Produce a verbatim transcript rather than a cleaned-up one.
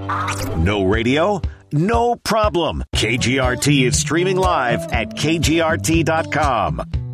No radio? No problem. K G R T is streaming live at K G R T dot com.